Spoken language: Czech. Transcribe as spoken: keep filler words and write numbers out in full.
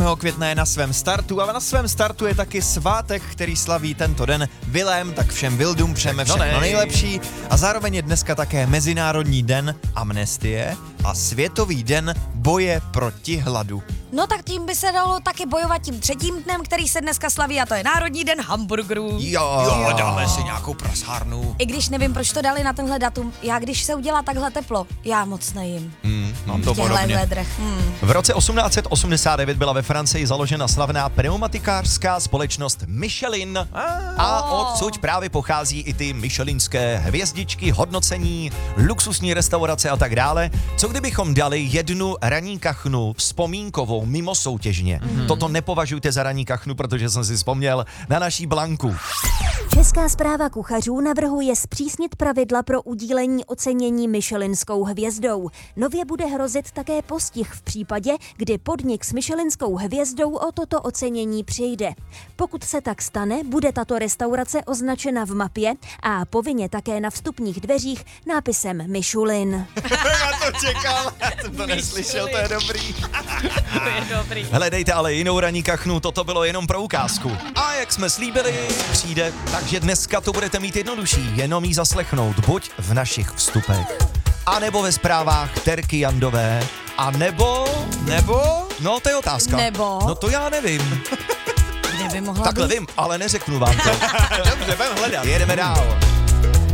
května je na svém startu a na svém startu je taky svátek, který slaví tento den Vilém, tak všem Vildům přejeme všechno nej. nejlepší a zároveň je dneska také Mezinárodní den amnestie a Světový den boje proti hladu. No tak tím by se dalo taky bojovat tím třetím dnem, který se dneska slaví a to je Národní den hamburgerů. Jo, jo, dáme si nějakou prasárnu. I když nevím, proč to dali na tenhle datum, já když se udělá takhle teplo, já moc nejím. Mm, mám to v těchhle podobně. vedrech. Hmm. V roce osmnáct set osmdesát devět byla ve Francii založena slavná pneumatikářská společnost Michelin a odsud právě pochází i ty michelinské hvězdičky, hodnocení, luxusní restaurace a tak dále. Co kdybychom dali jednu ranní kachnu vzpomínkovou mimo soutěžně? Mm-hmm. Toto nepovažujte za ranní kachnu, protože jsem si vzpomněl na naší Blanku. Česká správa kuchařů navrhuje zpřísnit pravidla pro udílení ocenění Michelinskou hvězdou. Nově bude hrozit také postih v případě, kdy podnik s Michelinskou hvězdou o toto ocenění přijde. Pokud se tak stane, bude tato restaurace označena v mapě a povinně také na vstupních dveřích nápisem Michelin. Já to čekal, já jsem to neslyšel, to je dobrý. To je dobrý. Hledejte ale jinou ranní kachnu, toto bylo jenom pro ukázku. A jak jsme slíbili, přijde, takže dneska to budete mít jednodušší, jenom jí zaslechnout, buď v našich vstupech, a nebo ve zprávách Terky Jandové, a nebo... Nebo? No, to je otázka. Nebo? No to já nevím. Kde by mohla Takhle být? vím, ale neřeknu vám to. Dobře, budeme hledat. Jedeme dál.